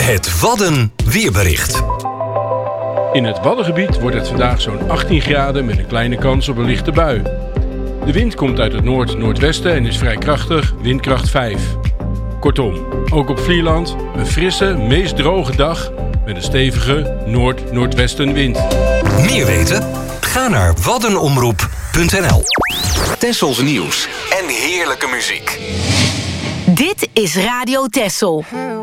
Het Wadden weerbericht. In het Waddengebied wordt het vandaag zo'n 18 graden met een kleine kans op een lichte bui. De wind komt uit het noord-noordwesten en is vrij krachtig, windkracht 5. Kortom, ook op Vlieland een frisse, meest droge dag met een stevige noord-noordwestenwind. Meer weten? Ga naar waddenomroep.nl. Tessels nieuws en heerlijke muziek. Dit is Radio Tessel.